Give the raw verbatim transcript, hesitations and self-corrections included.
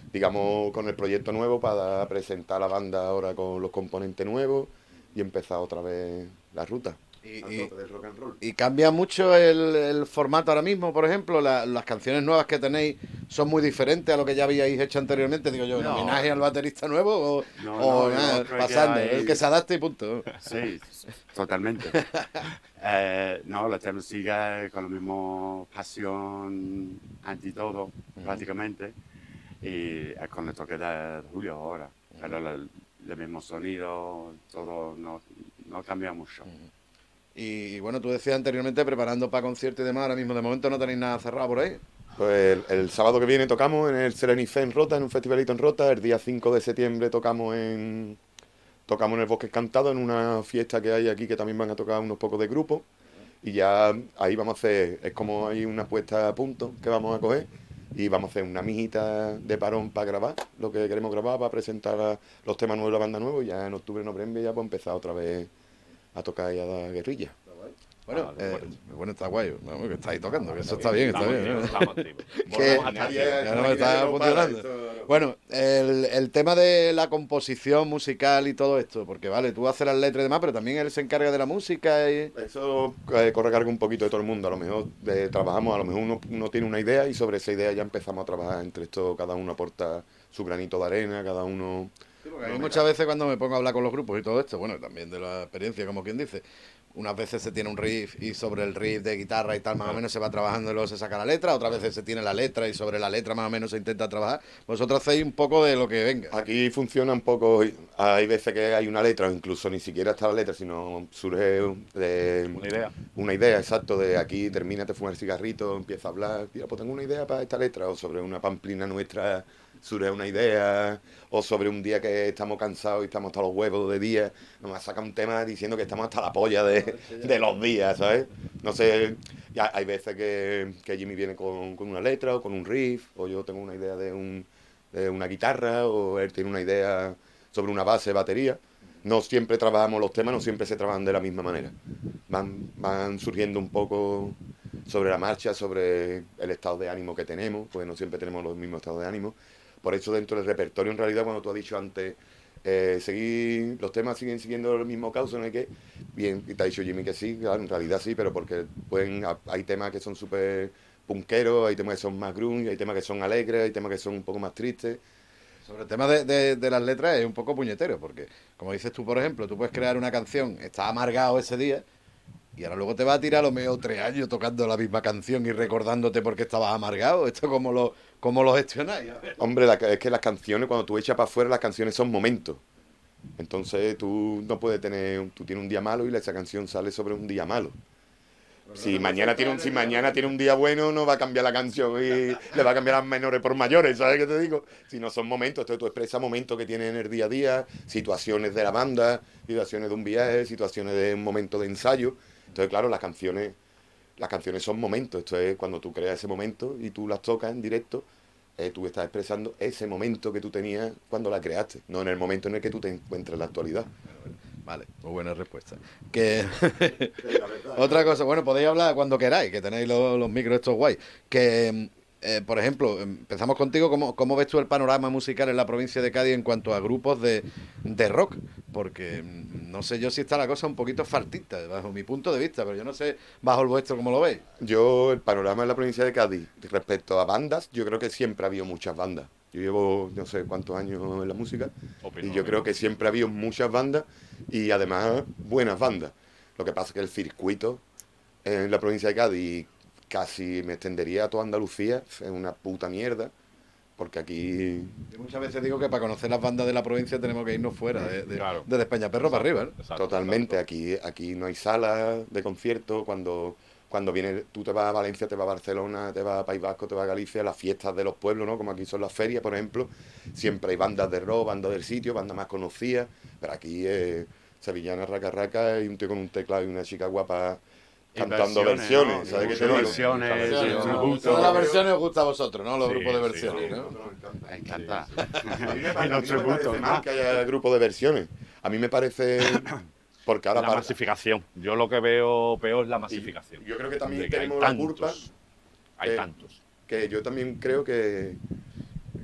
digamos, con el proyecto nuevo para presentar la banda ahora con los componentes nuevos y empezar otra vez la ruta Y, al y, tope del rock and roll. y cambia mucho el, el formato ahora mismo, por ejemplo, la- las canciones nuevas que tenéis son muy diferentes a lo que ya habíais hecho anteriormente, digo yo, en No, homenaje al baterista nuevo o, no, o no, yo nada, creo que pasando, el que hay... se adapte y punto. Sí, totalmente. Eh, no, la tema sigue con la misma pasión ante todo, prácticamente, y es con el toque de Julio ahora, pero el, el mismo sonido, todo no, no cambia mucho. Y, y bueno, tú decías anteriormente preparando para conciertos y demás, ahora mismo de momento no tenéis nada cerrado por ahí. Pues el, el sábado que viene tocamos en el Serenife en Rota, en un festivalito en Rota. El día cinco de septiembre tocamos en, tocamos en el Bosque Encantado, en una fiesta que hay aquí que también van a tocar unos pocos de grupos. Y ya ahí vamos a hacer, es como hay una puesta a punto que vamos a coger. Y vamos a hacer una mijita de parón para grabar lo que queremos grabar, para presentar a- los temas nuevos de la banda nueva. Y ya en octubre, noviembre ya pues empezar otra vez a tocar y a dar guerrilla. Bueno, Ah, de eh, acuerdo. bueno, está guay, vamos, que estáis tocando, que eso Está está bien, está estamos bien. activos, ¿eh? estamos activos. Que Volvemos a estar Nadie- activos. ya no me aquí está nadie no para, funcionando. esto no. Bueno, el, el tema de la composición musical y todo esto, porque vale, tú haces las letras y demás, pero también él se encarga de la música y... Eso eh, corre a cargo un poquito de todo el mundo. A lo mejor eh, trabajamos, a lo mejor uno, uno tiene una idea y sobre esa idea ya empezamos a trabajar entre esto. Cada uno aporta su granito de arena, cada uno. Sí, porque a mí muchas veces cuando me pongo a hablar con los grupos y todo esto, bueno, también de la experiencia, como quien dice, unas veces se tiene un riff y sobre el riff de guitarra y tal más o menos se va trabajando y luego se saca la letra, otras veces se tiene la letra y sobre la letra más o menos se intenta trabajar. Vosotros hacéis un poco de lo que venga. Aquí funciona un poco. Hay veces que hay una letra, o incluso ni siquiera está la letra, sino surge de Una idea. una idea, exacto, de aquí termina de fumar el cigarrito, empieza a hablar. Mira, pues tengo una idea para esta letra, o sobre una pamplina nuestra surge una idea, o sobre un día que estamos cansados y estamos hasta los huevos de día, nos saca un tema diciendo que estamos hasta la polla de, de los días, ¿sabes? No sé, ya hay veces que, que Jimmy viene con, con una letra o con un riff, o yo tengo una idea de, un, de una guitarra, o él tiene una idea sobre una base de batería. No siempre trabajamos los temas, no siempre se trabajan de la misma manera. Van, van surgiendo un poco sobre la marcha, sobre el estado de ánimo que tenemos, pues no siempre tenemos los mismos estados de ánimo. Por eso dentro del repertorio, en realidad, cuando tú has dicho antes, eh, seguir, los temas siguen siguiendo el mismo cauce, ¿no hay qué? Bien, y te ha dicho Jimmy que sí, claro, en realidad sí, pero porque pueden, hay temas que son súper punqueros, hay temas que son más grunge, hay temas que son alegres, hay temas que son un poco más tristes. Sobre el tema de, de, de las letras es un poco puñetero, porque como dices tú, por ejemplo, tú puedes crear una canción, estás amargado ese día, y ahora luego te va a tirar lo menos tres años tocando la misma canción y recordándote por qué estabas amargado. ¿Esto cómo lo, cómo lo gestionáis? A ver. Hombre, la, es que las canciones, cuando tú echas para afuera, las canciones son momentos. Entonces tú no puedes tener, tú tienes un día malo y esa canción sale sobre un día malo. Si mañana tiene un, si mañana tiene un día bueno, no va a cambiar la canción y le va a cambiar a menores por mayores, ¿sabes qué te digo? Si no son momentos, entonces tú expresas momentos que tienes en el día a día, situaciones de la banda, situaciones de un viaje, situaciones de un momento de ensayo. Entonces, claro, las canciones, las canciones son momentos. Esto es cuando tú creas ese momento y tú las tocas en directo, eh, tú estás expresando ese momento que tú tenías cuando la creaste, no en el momento en el que tú te encuentras en la actualidad. Vale, muy buena respuesta. Que otra cosa, bueno, podéis hablar cuando queráis, que tenéis los, los micros estos guay. Que, eh, por ejemplo, empezamos contigo, ¿cómo, ¿cómo ves tú el panorama musical en la provincia de Cádiz en cuanto a grupos de, de rock? Porque mm, no sé yo si está la cosa un poquito faltita, bajo mi punto de vista, pero yo no sé bajo el vuestro cómo lo veis. Yo, el panorama en la provincia de Cádiz, respecto a bandas, yo creo que siempre ha habido muchas bandas. Yo llevo no sé cuántos años en la música Opino y lo yo creo mismo. que siempre ha habido muchas bandas y además buenas bandas. Lo que pasa es que el circuito en la provincia de Cádiz, casi me extendería a toda Andalucía, es una puta mierda, porque aquí Yo muchas veces digo que para conocer las bandas de la provincia tenemos que irnos fuera, de, de, Claro. de Despeñaperro para arriba, ¿no? Exacto, totalmente, exacto. aquí, aquí no hay salas de concierto, cuando, cuando viene, tú te vas a Valencia, te vas a Barcelona, te vas a País Vasco, te vas a Galicia, las fiestas de los pueblos, ¿no? Como aquí son las ferias, por ejemplo, siempre hay bandas de rock, bandas del sitio, bandas más conocidas, pero aquí eh, sevillana, raca, raca, y un tío con un teclado y una chica guapa Y cantando versiones, ¿no? ¿sabes qué te Muchas digo? versiones, Muchas sí, versiones, un ¿no? gusto. Todas las versiones os gusta a vosotros, ¿no? Los Sí, grupos de sí, versiones, sí. ¿no? Me encanta. A mí me, Y a mí no me se gusta, parece mal ¿no? que haya grupos de versiones. A mí me parece... Porque ahora... La par- masificación. Yo lo que veo peor es la y masificación. yo creo que también De que hay tenemos la tantos, culpa, hay eh, tantos. que yo también creo que,